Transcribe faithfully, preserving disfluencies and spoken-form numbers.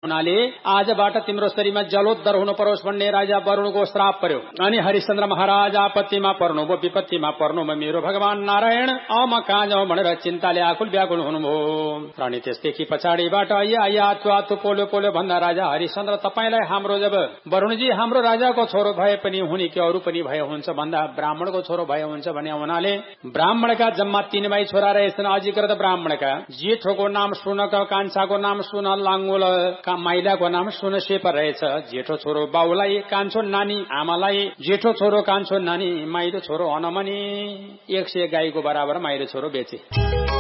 हुनाले आजबाट तिम्रो शरीरमा जलोद्धर हुनु परोस् भन्ने राजा वरुणको श्राप पर्यो। अनि हरिश्चन्द्र महाराज आपत्तिमा पर्नु भो, विपत्तिमा पर्नु भो, मेरो भगवान नारायण अम कहाँ जाउँ भनेर चिन्ताले आकुल व्याकुल हुनुभयो। अनि त्यसदेखि पछाडिबाट आतु आतु पोल्यो पोल्यो भन्दा राजा हरिश्चन्द्र तपाईलाई हाम्रो जब वरुणजी हाम्रो राजाको छोरो भए पनि हुने कि अरू पनि भए हुन्छ भन्दा ब्राह्मणको छोरो भए हुन्छ भने हुनाले ब्राह्मणका जम्मा तीन भाइ छोरा रहेछन्। अजिकृत ब्राह्मणका जेठोको नाम सुनक, कान्छाको नाम सुन लाङ्गुल, माइलाको नाम सुन शेप रहेछ। जेठो छोरो बाउलाई, कान्छो नानी आमालाई, जेठो छोरो कान्छो नानी, माइलो छोरो हनमनी। एक सय गाईको बराबर माइलो छोरो बेचे।